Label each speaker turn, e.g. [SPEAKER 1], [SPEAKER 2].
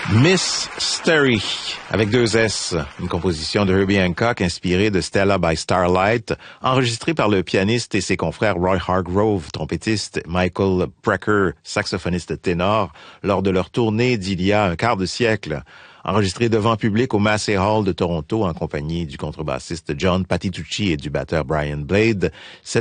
[SPEAKER 1] Miss Sterry, avec 2 S, une composition de Herbie Hancock inspirée de Stella by Starlight, enregistrée par le pianiste et ses confrères Roy Hargrove, trompettiste, Michael Brecker, saxophoniste ténor, lors de leur tournée d'il y a un quart de siècle. Enregistrée devant public au Massey Hall de Toronto en compagnie du contrebassiste John Patitucci et du batteur Brian Blade,